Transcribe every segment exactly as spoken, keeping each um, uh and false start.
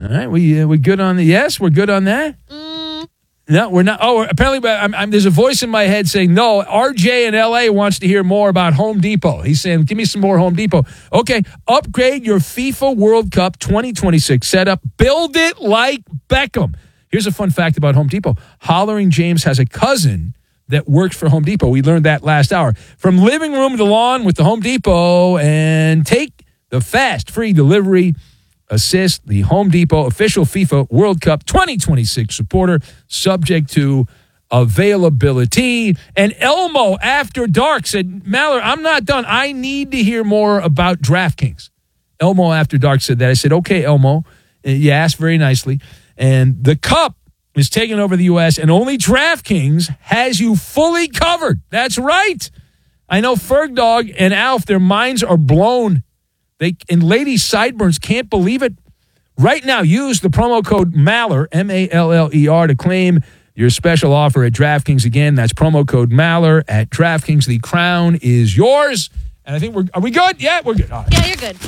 All right, we uh, we good on the yes. We're good on that. Mm. No, we're not. Oh, apparently, I'm, I'm, there's a voice in my head saying no. R J in L A wants to hear more about Home Depot. He's saying, "Give me some more Home Depot." Okay, upgrade your FIFA World Cup twenty twenty-six setup. Build it like Beckham. Here's a fun fact about Home Depot. Hollering James has a cousin that works for Home Depot. We learned that last hour. From living room to lawn with the Home Depot, and take the fast, free delivery assist, the Home Depot official FIFA World Cup twenty twenty-six supporter, subject to availability. And Elmo After Dark said, Maller, I'm not done. I need to hear more about DraftKings. Elmo After Dark said that. I said, okay, Elmo, you asked very nicely. And the Cup is taking over the U S, and only DraftKings has you fully covered. That's right. I know Ferg Dog and Alf, their minds are blown. They and Lady Sideburns can't believe it. Right now, use the promo code Maller, M A L L E R, to claim your special offer at DraftKings. Again, that's promo code Maller at DraftKings. The crown is yours. And I think we're, are we good? Yeah, we're good. All right. Yeah, you're good.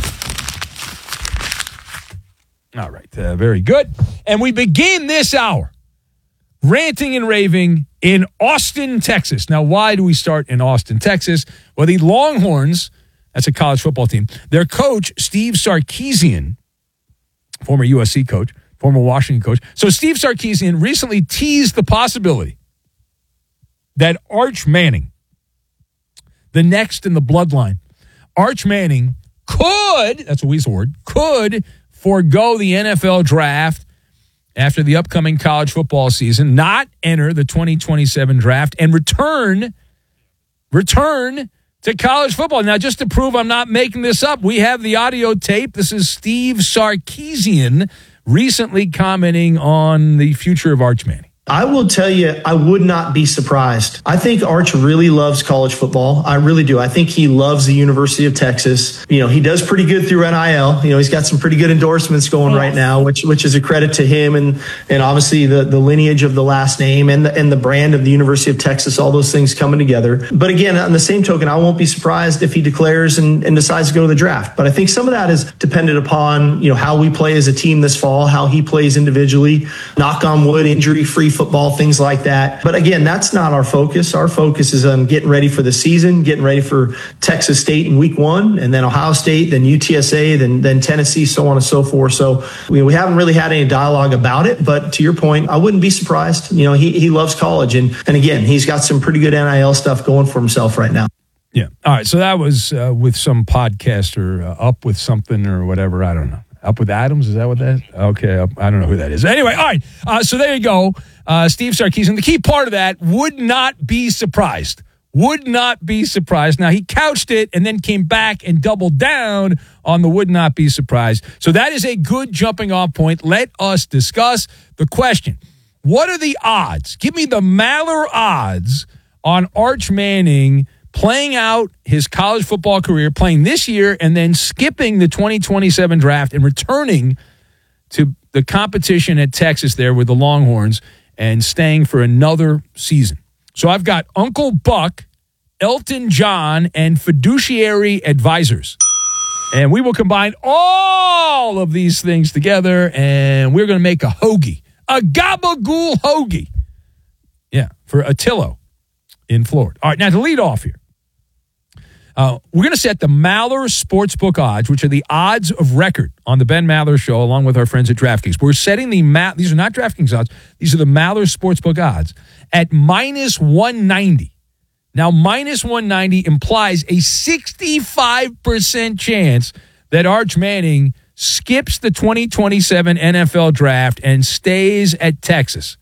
All right, uh, very good. And we begin this hour ranting and raving in Austin, Texas. Now, why do we start in Austin, Texas? Well, the Longhorns, that's a college football team, their coach, Steve Sarkisian, former U S C coach, former Washington coach. So Steve Sarkisian recently teased the possibility that Arch Manning, the next in the bloodline, Arch Manning could, that's a weasel word, could forego the N F L draft after the upcoming college football season, not enter the twenty twenty-seven draft, and return, return to college football. Now, just to prove I'm not making this up, we have the audio tape. This is Steve Sarkisian recently commenting on the future of Arch Manning. I will tell you, I would not be surprised. I think Arch really loves college football. I really do. I think he loves the University of Texas. You know, he does pretty good through N I L. You know, he's got some pretty good endorsements going right now, which which is a credit to him and and obviously the, the lineage of the last name and the, and the brand of the University of Texas, all those things coming together. But again, on the same token, I won't be surprised if he declares and, and decides to go to the draft. But I think some of that is dependent upon, you know, how we play as a team this fall, how he plays individually, knock on wood, injury-free football, things like that. But again, that's not our focus. Our focus is on getting ready for the season, getting ready for Texas State in week one, and then Ohio State, then U T S A, then then Tennessee, so on and so forth. So we, we haven't really had any dialogue about it. But to your point, I wouldn't be surprised. You know, he, he loves college. And, and again, he's got some pretty good N I L stuff going for himself right now. Yeah. All right. So that was uh, with some podcaster, uh, up with something or whatever. I don't know. Up with Adams? Is that what that is? Okay. Up, I don't know who that is. Anyway, all right. Uh, so there you go. Uh, Steve Sarkisian. The key part of that, would not be surprised. Would not be surprised. Now, he couched it and then came back and doubled down on the would not be surprised. So that is a good jumping off point. Let us discuss the question. What are the odds? Give me the Maller odds on Arch Manning playing out his college football career, playing this year, and then skipping the twenty twenty-seven draft and returning to the competition at Texas there with the Longhorns and staying for another season. So I've got Uncle Buck, Elton John, and Fiduciary Advisors. And we will combine all of these things together, and we're going to make a hoagie, a gabagool hoagie. Yeah, for Attilo in Florida. All right, now to lead off here. Uh, we're going to set the Maller Sportsbook odds, which are the odds of record on the Ben Maller Show, along with our friends at DraftKings. We're setting the Ma- these are not DraftKings odds; these are the Maller Sportsbook odds at minus one ninety. Now, minus one ninety implies a sixty-five percent chance that Arch Manning skips the twenty twenty-seven N F L draft and stays at Texas.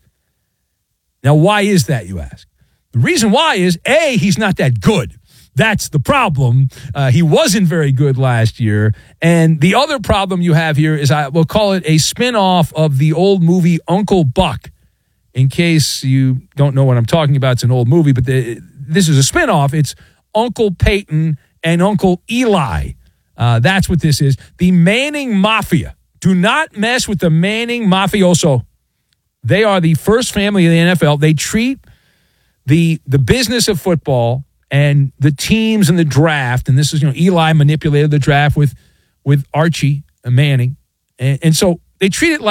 Now, why is that, you ask? The reason why is, A, he's not that good. That's the problem. Uh, he wasn't very good last year. And the other problem you have here is, I will call it a spinoff of the old movie Uncle Buck. In case you don't know what I'm talking about, it's an old movie, but the, this is a spinoff. It's Uncle Peyton and Uncle Eli. Uh, that's what this is. The Manning Mafia. Do not mess with the Manning Mafioso. They are the first family in the N F L. They treat the the business of football and the teams and the draft, and this is, you know, Eli manipulated the draft with with Archie Manning, and, and so they treat it like